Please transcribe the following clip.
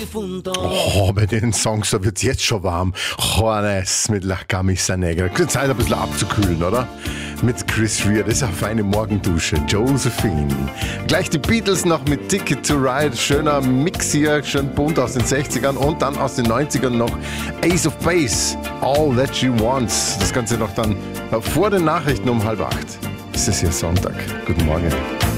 profundo. Oh, bei den Songs wird es jetzt schon warm. Juanes mit La Camisa Negra. Zeit ein bisschen abzukühlen, oder? Mit Chris Rea, das ist eine feine Morgendusche. Josephine. Gleich die Beatles noch mit Ticket to Ride. Schöner Mix hier, schön bunt aus den 60ern und dann aus den 90ern noch Ace of Base. All That She Wants. Das Ganze noch dann vor den Nachrichten um 7:30. Es ist hier Sonntag. Guten Morgen.